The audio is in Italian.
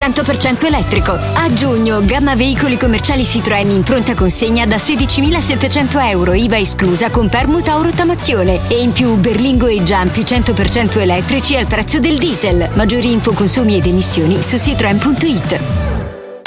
100% elettrico. A giugno, gamma veicoli commerciali Citroën in pronta consegna da 16.700 euro, IVA esclusa con permuta o rottamazione. E in più Berlingo e Giampi 100% elettrici al prezzo del diesel. Maggiori info, consumi ed emissioni su citroen.it.